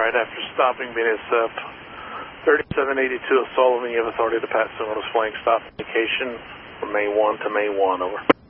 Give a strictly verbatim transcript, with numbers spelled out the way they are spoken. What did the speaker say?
Right after stopping, being it's uh, thirty-seven eighty-two of Sullivan, you have authority to pass the notice flying stop indication from May one to May one, over.